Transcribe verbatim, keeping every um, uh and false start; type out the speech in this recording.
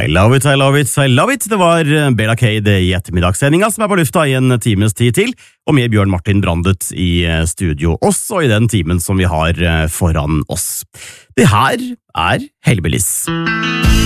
I love it, I love it, I love it. Det var Bela Cade i ettermiddagssendinga som er på lufta i en times tid til, og med Bjørn Martin Brandet i studio, også i den timen som vi har foran oss. Det her er Hellbillies.